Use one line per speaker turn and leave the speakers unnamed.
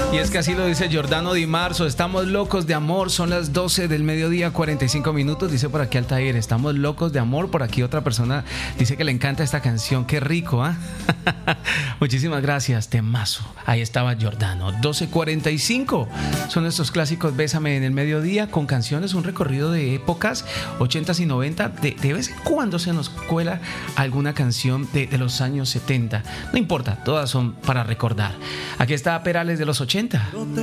Y es que así lo dice Giordano Di Marzo. Estamos locos de amor. Son las 12 del mediodía, 45 minutos. Dice por aquí Altair, estamos locos de amor. Por aquí otra persona dice que le encanta esta canción. Qué rico, ¿ah? Muchísimas gracias, temazo. Ahí estaba Giordano. 12:45. Son estos clásicos Bésame en el mediodía, con canciones, un recorrido de épocas 80s y 90. De vez en cuando se nos cuela alguna canción de los años 70. No importa, todas son para recordar. Aquí está Perales de los 80.